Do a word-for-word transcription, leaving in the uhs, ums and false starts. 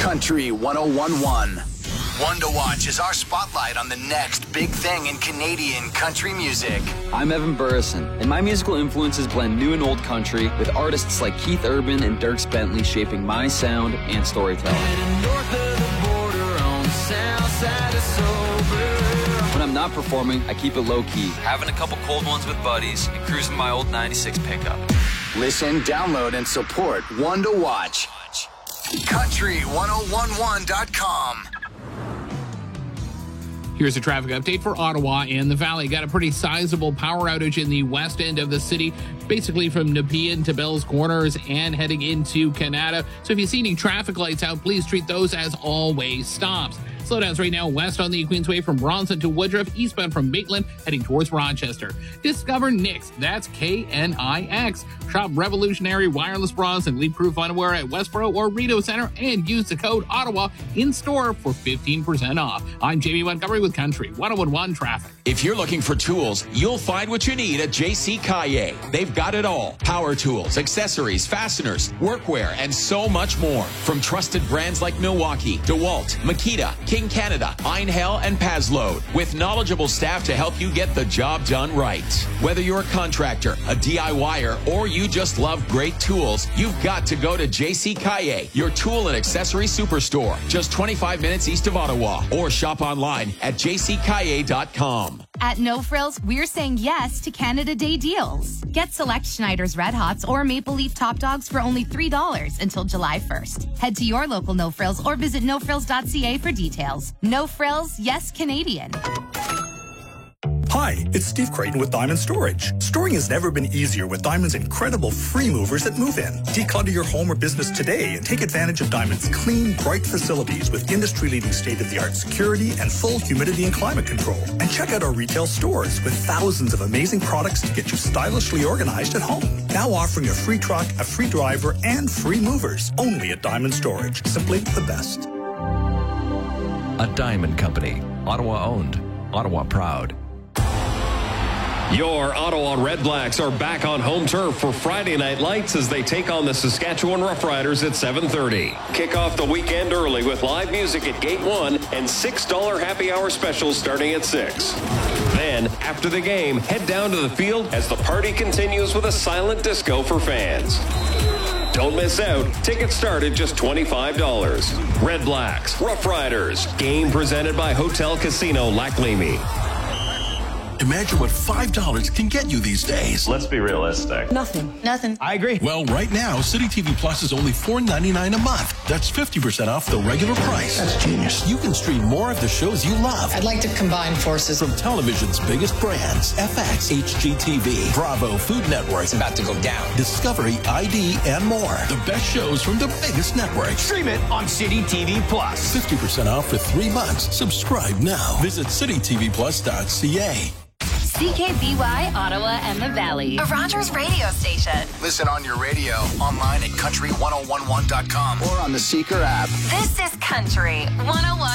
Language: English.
Country one oh one point one. One to Watch is our spotlight on the next big thing in Canadian country music. I'm Evan Burrison, and my musical influences blend new and old country with artists like Keith Urban and Dierks Bentley shaping my sound and storytelling. When I'm not performing, I keep it low-key, having a couple cold ones with buddies and cruising my old ninety-six pickup. Listen, download, and support One to Watch. country one oh one one dot com. Here's a traffic update for Ottawa and the Valley. Got a pretty sizable power outage in the west end of the city, basically from Nepean to Bell's Corners and heading into Canada. So if you see any traffic lights out, please treat those as all-way stops. Slowdowns right now west on the Queensway from Bronson to Woodruff, eastbound from Maitland, heading towards Rochester. Discover Nix, that's K N I X. Shop revolutionary wireless bras and leak-proof underwear at Westboro or Rideau Center and use the code Ottawa in store for fifteen percent off. I'm Jamie Montgomery with Country one oh one one Traffic. If you're looking for tools, you'll find what you need at J C Caillet. They've got it all. Power tools, accessories, fasteners, workwear, and so much more. From trusted brands like Milwaukee, DeWalt, Makita, King Canada, Einhell, and Pazload, with knowledgeable staff to help you get the job done right. Whether you're a contractor, a DIYer, or you just love great tools, you've got to go to J C Caillet, your tool and accessory superstore, just twenty-five minutes east of Ottawa, or shop online at j c caillet dot com. At No Frills, we're saying yes to Canada Day deals. Get select Schneider's Red Hots or Maple Leaf Top Dogs for only three dollars until July first. Head to your local No Frills or visit no frills dot c a for details. No Frills, yes Canadian. Hi, it's Steve Creighton with Diamond Storage. Storing has never been easier with Diamond's incredible free movers at Move In. Declutter your home or business today and take advantage of Diamond's clean, bright facilities with industry-leading state-of-the-art security and full humidity and climate control. And check out our retail stores with thousands of amazing products to get you stylishly organized at home. Now offering a free truck, a free driver, and free movers. Only at Diamond Storage. Simply the best. A Diamond Company. Ottawa owned. Ottawa proud. Your Ottawa Redblacks are back on home turf for Friday Night Lights as they take on the Saskatchewan Roughriders at seven thirty. Kick off the weekend early with live music at Gate one and six dollar happy hour specials starting at six. Then, after the game, head down to the field as the party continues with a silent disco for fans. Don't miss out. Tickets start at just twenty-five dollars. Redblacks, Roughriders. Game presented by Hotel Casino Lac Leamy. Imagine what five dollars can get you these days. Let's be realistic. Nothing. Nothing. I agree. Well, right now, City T V Plus is only four ninety-nine a month. That's fifty percent off the regular price. That's genius. You can stream more of the shows you love. I'd like to combine forces. From television's biggest brands, F X, H G T V, Bravo, Food Network. It's about to go down. Discovery, I D, and more. The best shows from the biggest networks. Stream it on City T V Plus. fifty percent off for three months. Subscribe now. Visit city t v plus dot c a. C K B Y, Ottawa and the Valley. A Rogers radio station. Listen on your radio, online at country one oh one one dot com, or on the Seeker app. This is Country one oh one.